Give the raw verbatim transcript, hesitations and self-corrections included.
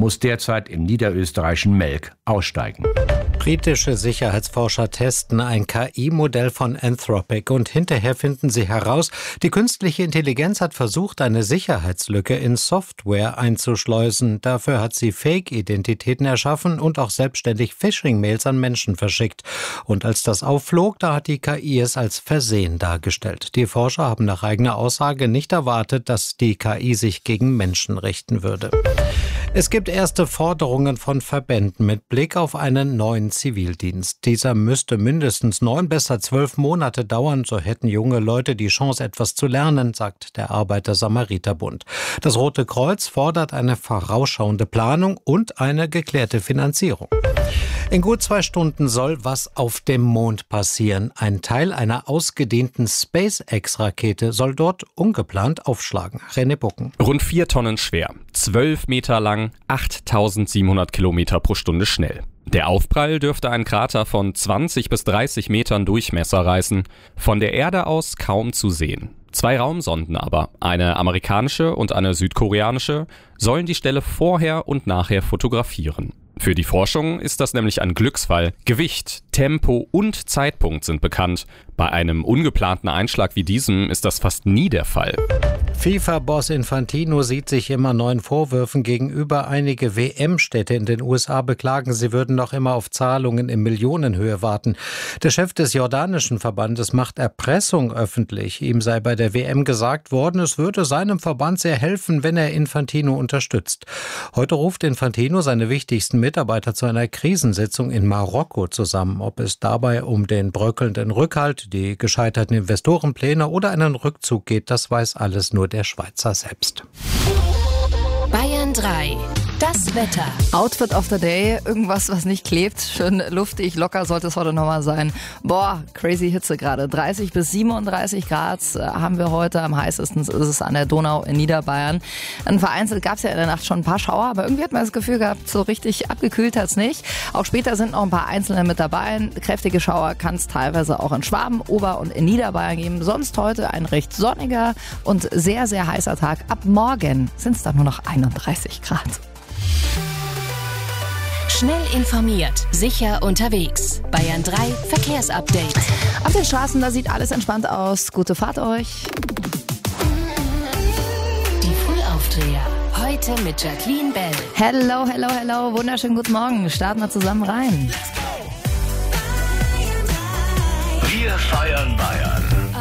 muss derzeit im niederösterreichischen Melk aussteigen. Britische Sicherheitsforscher testen ein K I-Modell von Anthropic und hinterher finden sie heraus, die künstliche Intelligenz hat versucht, eine Sicherheitslücke in Software einzuschleusen. Dafür hat sie Fake-Identitäten erschaffen und auch selbstständig Phishing-Mails an Menschen verschickt. Und als das aufflog, da hat die K I es als Versehen dargestellt. Die Forscher haben nach eigener Aussage nicht erwartet, dass die K I sich gegen Menschen richten würde. Es gibt erste Forderungen von Verbänden mit Blick auf einen neuen Zivildienst. Dieser müsste mindestens neun, besser zwölf Monate dauern, so hätten junge Leute die Chance, etwas zu lernen, sagt der Arbeiter-Samariter-Bund. Das Rote Kreuz fordert eine vorausschauende Planung und eine geklärte Finanzierung. In gut zwei Stunden soll was auf dem Mond passieren. Ein Teil einer ausgedehnten SpaceX-Rakete soll dort ungeplant aufschlagen. René Bucken. Rund vier Tonnen schwer, zwölf Meter lang, achttausendsiebenhundert Kilometer pro Stunde schnell. Der Aufprall dürfte einen Krater von zwanzig bis dreißig Metern Durchmesser reißen. Von der Erde aus kaum zu sehen. Zwei Raumsonden aber, eine amerikanische und eine südkoreanische, sollen die Stelle vorher und nachher fotografieren. Für die Forschung ist das nämlich ein Glücksfall. Gewicht, Tempo und Zeitpunkt sind bekannt. Bei einem ungeplanten Einschlag wie diesem ist das fast nie der Fall. FIFA-Boss Infantino sieht sich immer neuen Vorwürfen gegenüber. Einige W M-Städte in den U S A beklagen, sie würden noch immer auf Zahlungen in Millionenhöhe warten. Der Chef des jordanischen Verbandes macht Erpressung öffentlich. Ihm sei bei der W M gesagt worden, es würde seinem Verband sehr helfen, wenn er Infantino unterstützt. Heute ruft Infantino seine wichtigsten Mitarbeiter zu einer Krisensitzung in Marokko zusammen. Ob es dabei um den bröckelnden Rückhalt, die gescheiterten Investorenpläne oder einen Rückzug geht, das weiß alles nur der Schweizer selbst. Bayern drei. Das Wetter. Outfit of the Day, irgendwas, was nicht klebt. Schön luftig, locker sollte es heute nochmal sein. Boah, crazy Hitze gerade. dreißig bis siebenunddreißig Grad haben wir heute. Am heißesten ist es an der Donau in Niederbayern. Und vereinzelt gab es ja in der Nacht schon ein paar Schauer, aber irgendwie hat man das Gefühl gehabt, so richtig abgekühlt hat es nicht. Auch später sind noch ein paar Einzelne mit dabei. Kräftige Schauer kann es teilweise auch in Schwaben, Ober- und in Niederbayern geben. Sonst heute ein recht sonniger und sehr, sehr heißer Tag. Ab morgen sind es dann nur noch einunddreißig Grad. Schnell informiert, sicher unterwegs. Bayern drei Verkehrsupdate. Auf den Straßen, da sieht alles entspannt aus. Gute Fahrt euch. Die Frühaufdreher. Heute mit Jacqueline Bell. Hello, hello, hello. Wunderschönen guten Morgen. Starten wir zusammen rein. Wir feiern Bayern.